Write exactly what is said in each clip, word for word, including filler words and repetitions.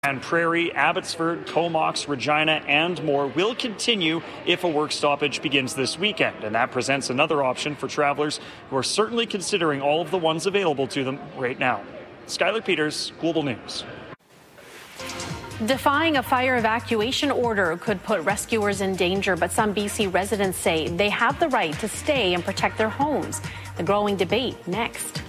And Prairie, Abbotsford, Comox, Regina, and more will continue if a work stoppage begins this weekend. And that presents another option for travelers who are certainly considering all of the ones available to them right now. Skylar Peters, Global News. Defying a fire evacuation order could put rescuers in danger, but some B C residents say they have the right to stay and protect their homes. The growing debate next.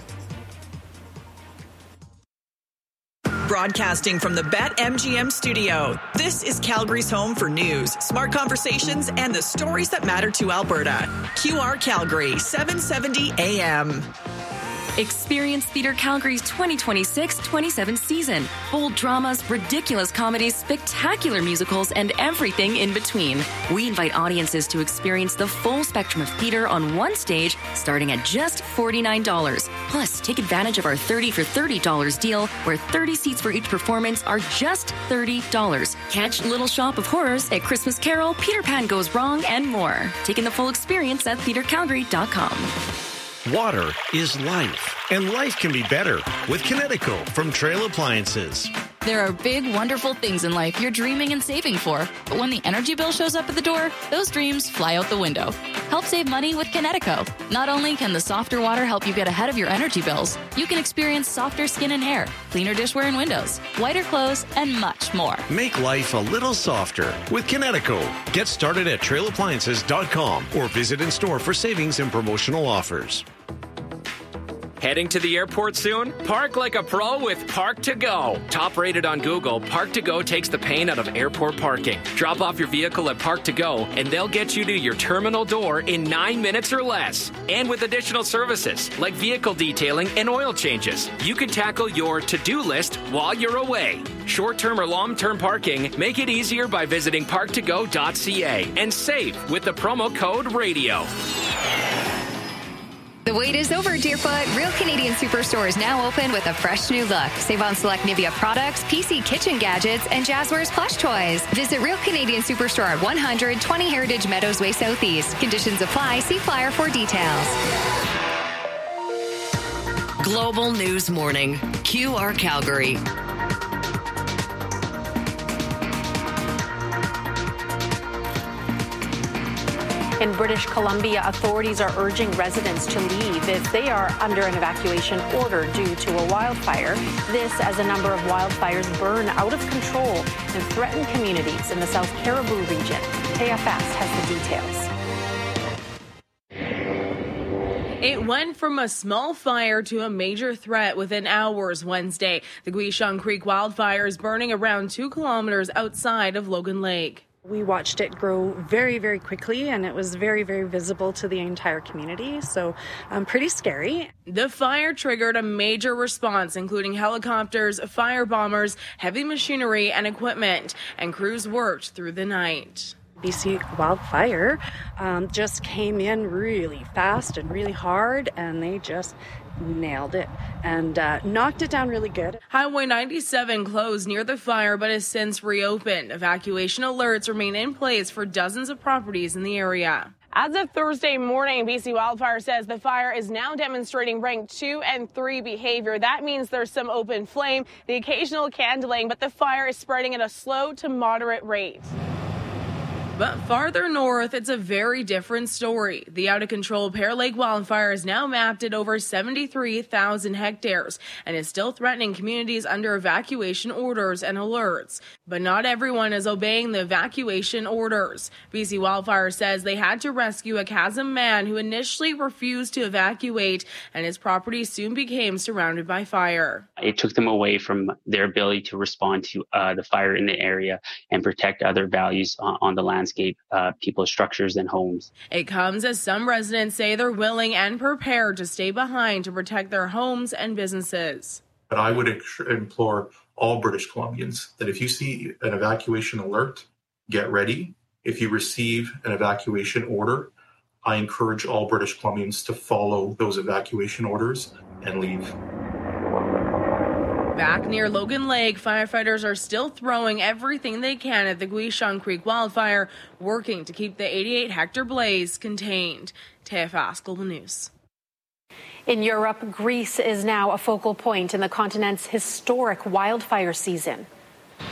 Broadcasting from the BetMGM studio, this is Calgary's home for news, smart conversations, and the stories that matter to Alberta. Q R Calgary, seven seventy A M. Experience Theatre Calgary's twenty twenty-six twenty-seven season. Bold dramas, ridiculous comedies, spectacular musicals, and everything in between. We invite audiences to experience the full spectrum of theatre on one stage, starting at just forty-nine dollars. Plus, take advantage of our thirty for thirty dollars deal, where thirty seats for each performance are just thirty dollars. Catch Little Shop of Horrors, A Christmas Carol, Peter Pan Goes Wrong, and more. Taking the full experience at theatre calgary dot com. Water is life, and life can be better with Kinetico from Trail Appliances. There are big, wonderful things in life you're dreaming and saving for. But when the energy bill shows up at the door, those dreams fly out the window. Help save money with Kinetico. Not only can the softer water help you get ahead of your energy bills, you can experience softer skin and hair, cleaner dishware and windows, whiter clothes, and much more. Make life a little softer with Kinetico. Get started at trail appliances dot com or visit in store for savings and promotional offers. Heading to the airport soon? Park like a pro with Park to Go. Top rated on Google, Park to Go takes the pain out of airport parking. Drop off your vehicle at Park to Go, and they'll get you to your terminal door in nine minutes or less. And with additional services like vehicle detailing and oil changes, you can tackle your to-do list while you're away. Short-term or long-term parking, make it easier by visiting park to go dot c a and save with the promo code RADIO. The wait is over, Deerfoot. Real Canadian Superstore is now open with a fresh new look. Save on select Nivea products, P C kitchen gadgets, and Jazzwares plush toys. Visit Real Canadian Superstore at one hundred twenty Heritage Meadows Way Southeast. Conditions apply. See flyer for details. Global News Morning, Q R Calgary. In British Columbia, authorities are urging residents to leave if they are under an evacuation order due to a wildfire. This as a number of wildfires burn out of control and threaten communities in the South Cariboo region. K F S has the details. It went from a small fire to a major threat within hours Wednesday. The Guishong Creek wildfire is burning around two kilometers outside of Logan Lake. We watched it grow very, very quickly, and it was very, very visible to the entire community, so um, pretty scary. The fire triggered a major response, including helicopters, fire bombers, heavy machinery, and equipment, and crews worked through the night. B C wildfire um, just came in really fast and really hard, and they just nailed it and uh, knocked it down really good. Highway ninety-seven closed near the fire but has since reopened. Evacuation alerts remain in place for dozens of properties in the area. As of Thursday morning, B C Wildfire says the fire is now demonstrating rank two and three behavior. That means there's some open flame, the occasional candling, but the fire is spreading at a slow to moderate rate. But farther north, it's a very different story. The out-of-control Pear Lake wildfire is now mapped at over seventy-three thousand hectares and is still threatening communities under evacuation orders and alerts. But not everyone is obeying the evacuation orders. B C Wildfire says they had to rescue a Chasm man who initially refused to evacuate, and his property soon became surrounded by fire. It took them away from their ability to respond to uh, the fire in the area and protect other values on, on the land. Landscape, uh, people's structures and homes. It comes as some residents say they're willing and prepared to stay behind to protect their homes and businesses. But I would implore all British Columbians that if you see an evacuation alert, get ready. If you receive an evacuation order, I encourage all British Columbians to follow those evacuation orders and leave. Back near Logan Lake, firefighters are still throwing everything they can at the Guishong Creek wildfire, working to keep the eighty-eight hectare blaze contained. T F S Global News. In Europe, Greece is now a focal point in the continent's historic wildfire season.